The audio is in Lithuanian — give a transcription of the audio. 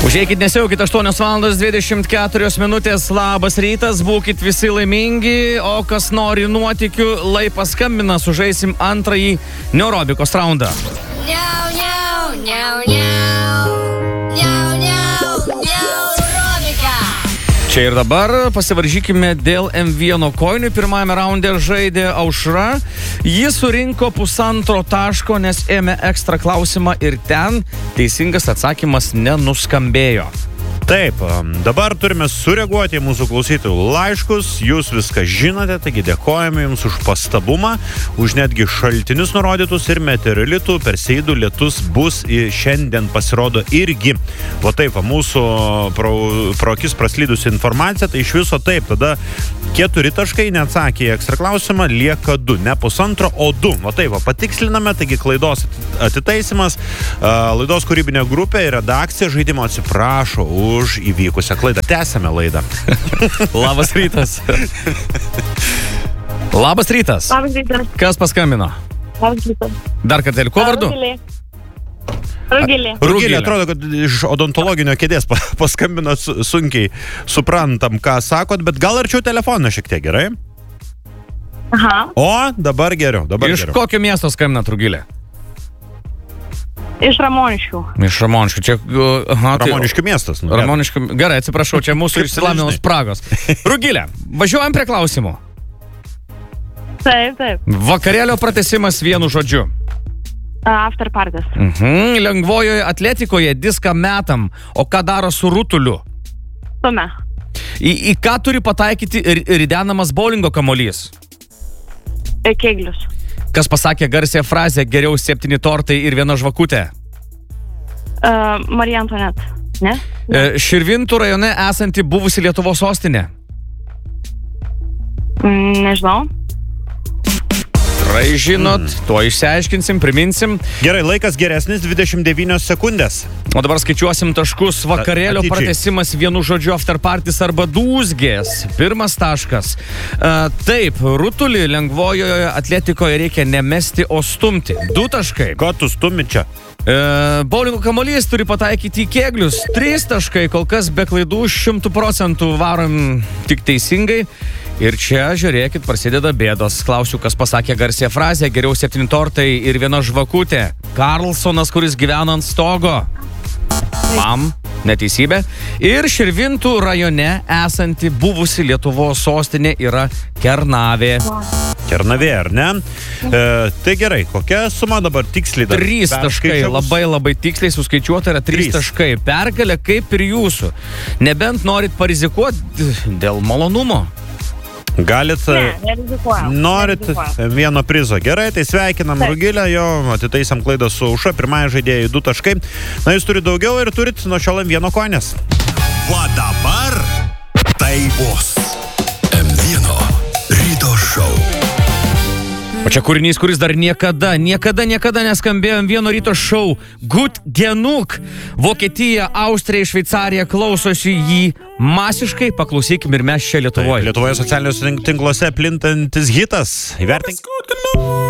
Užeikit, nesiaukit, 8:24 minutės, labas rytas, būkit visi laimingi, o kas nori nuotykių, lai paskambina, sužaisim antrąjį neurobikos raundą. Čia ir dabar pasivaržykime dėl M1 koinių. Pirmajame raunde žaidė Aušra. Ji surinko 1,5 taško, nes ėmė ekstra klausimą ir ten teisingas atsakymas nenuskambėjo. Taip, dabar turime sureaguoti į mūsų klausytojų laiškus. Jūs viską žinote, taigi dėkojame Jums už pastabumą, už netgi šaltinius nurodytus ir meteoritų. Perseidų lietus bus šiandien pasirodo irgi. O taip, mūsų pro akis praslydusi informacija, tai iš viso taip. Tada 4 taškai neatsakė į ekstra klausimą, lieka 2. Ne 1,5, o 2. O taip, patiksliname, taigi klaidos atitaisimas. Laidos kūrybinė grupė ir redakcija žaidimo atsiprašo už įvykusią klaidą. Tęsame laidą. Labas rytas. Labas rytas. Labas rytas. Kas paskambino? Labas rytas. Dar kartelį, kuo vardu? Rugilė, atrodo, kad iš odontologinio kėdės paskambino, sunkiai suprantam, ką sakot, bet gal arčiau telefoną šiek tiek, gerai? Aha. O, dabar geriau. Iš kokio miesto skambinat, Rugilė? Iš Ramoniškių. Iš Ramoniškių. Čia, Ramoniškių miestas. Ramoniškių. Gerai, atsiprašau, čia mūsų išsilavinimas spragos. Rugilė, važiuojam prie klausimų. Taip. Vakarėlio pratęsimas vienu žodžiu. After parties. Lengvojoje atletikoje diską metam, o ką daro su rutuliu? Tume. Į ką turi pataikyti ridenamas boulingo kamuolys? Keglius. Kas pasakė garsią frazę geriau 7 tortai ir 1 žvakutė? Marija Antonet. Ne? Širvintų rajone esanti buvusi Lietuvos sostinė. Nežinau. Gerai žinot, tuo išsiaiškinsim, priminsim. Gerai, laikas geresnis, 29 sekundės. O dabar skaičiuosim taškus. Vakarėlio pratęsimas vienu žodžiu after parties arba dūzgės. 1 taškas. Taip, rutulį lengvojoje atletikoje reikia nemesti, o stumti. 2 taškai. Ko tu stumi čia? Boulingo kamuolys turi pataikyti į keglius. 3 taškai, kol kas be klaidų 100% varom tik teisingai. Ir čia, žiūrėkit, prasideda bėdos. Klausiu, kas pasakė garsią frazę, geriau 7 tortai ir 1 žvakutė. Karlsonas, kuris gyvena ant stogo. Mam, neteisybė. Ir Širvintų rajone esanti buvusi Lietuvos sostinė yra Kernavė. Kernavė, ar ne? Tai gerai, kokia suma dabar tiksliai? 3 taškai, labai tiksliai suskaičiuota yra 3 taškai. Pergalė kaip ir jūsų. Nebent norit parizikuoti dėl malonumo. Galit, norit vieno prizo. Gerai, tai sveikinam Rugilę, jo atitaisam klaidą su Aušra, pirmąją žaidėjai 2 taškai. Na, jūs turit daugiau ir turit nuo šiol M1 koinės. O dabar tai bus M1 ryto šou. O čia kūrinys, kuris dar niekada neskambėjo M1 ryto šou. Gut genug. Vokietija, Austrija, Šveicarija klausosi jį masiškai. Paklausykim ir mes čia Lietuvoje. Lietuvoje socialiniuose tinkluose plintantis hitas. Įvertink.